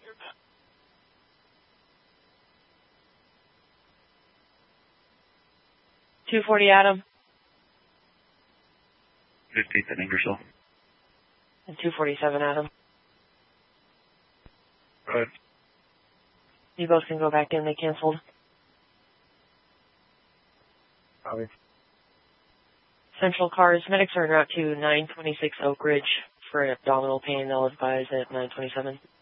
240 Adam. 15th and Ingersoll. And 247 Adam. Right. You both can go back in. They canceled. Copy. Central cars. Medics are en route to 926 Oak Ridge for abdominal pain. They'll advise at 927.